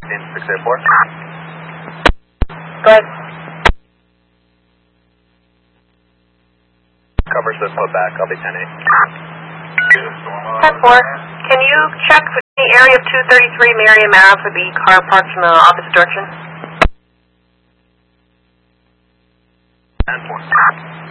684. Go ahead. Cover says put back. I'll be 10-8. 10-4. Can you check for the area of 233 Marion Ave for the car parked in the opposite direction? 10-4.